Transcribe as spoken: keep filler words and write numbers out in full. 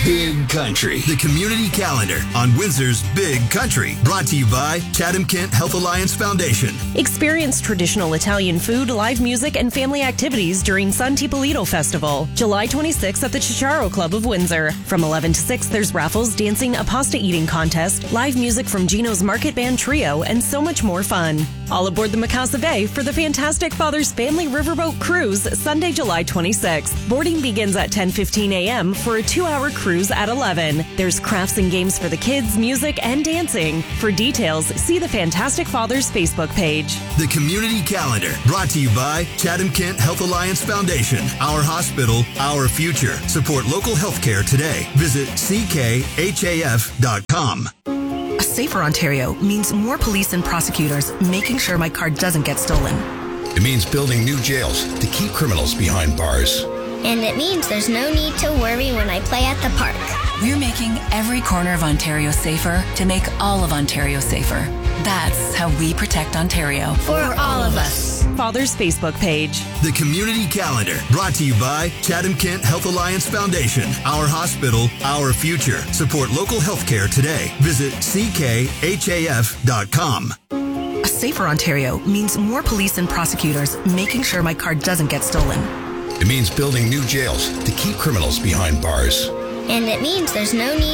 Big Country, the community calendar on Windsor's Big Country. Brought to you by Chatham-Kent Health Alliance Foundation. Experience traditional Italian food, live music, and family activities during San Tipolito Festival, July twenty-sixth at the Chicharo Club of Windsor. From eleven to six, there's raffles, dancing, a pasta eating contest, live music from Gino's Market Band Trio, and so much more fun. All aboard the Mikasa Bay for the fantastic Father's Family Riverboat Cruise, Sunday, July twenty-sixth. Boarding begins at ten fifteen a.m. for a two-hour cruise at eleven. There's crafts and games for the kids, music, and dancing. For details, see the Fantastic Fathers Facebook page. The community calendar, brought to you by Chatham-Kent Health Alliance Foundation. Our hospital, our future. Support local healthcare today. Visit c k h a f dot com. A safer Ontario means more police and prosecutors making sure my car doesn't get stolen. It means building new jails to keep criminals behind bars. And it means there's no need to worry when I play at the park. We're making every corner of Ontario safer to make all of Ontario safer. That's how we protect Ontario. For all of us. Father's Facebook page. The community calendar, brought to you by Chatham-Kent Health Alliance Foundation. Our hospital, our future. Support local healthcare today. Visit c k h a f dot com. A safer Ontario means more police and prosecutors making sure my car doesn't get stolen. It means building new jails to keep criminals behind bars. And it means there's no need